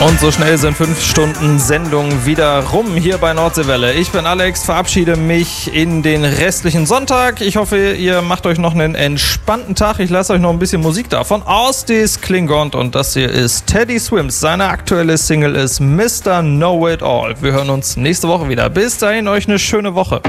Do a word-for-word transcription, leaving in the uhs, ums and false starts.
Und so schnell sind fünf Stunden Sendung wieder rum hier bei Nordseewelle. Ich bin Alex, verabschiede mich in den restlichen Sonntag. Ich hoffe, ihr macht euch noch einen entspannten Tag. Ich lasse euch noch ein bisschen Musik davon aus des Klingon und das hier ist Teddy Swims. Seine aktuelle Single ist Mister Know It All. Wir hören uns nächste Woche wieder. Bis dahin, euch eine schöne Woche.